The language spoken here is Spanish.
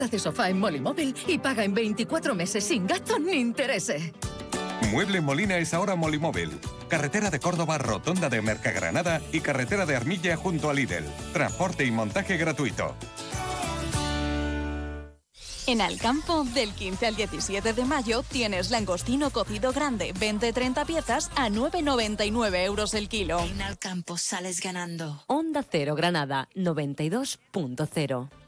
de sofá en Molimóvil y paga en 24 meses sin gastos ni intereses. Mueble Molina es ahora Molimóvil. Carretera de Córdoba, rotonda de Mercagranada y carretera de Armilla junto a Lidl. Transporte y montaje gratuito. En Alcampo, del 15 al 17 de mayo, tienes langostino cocido grande, 20-30 piezas a 9,99 euros el kilo. En Alcampo sales ganando. Onda Cero Granada, 92.0.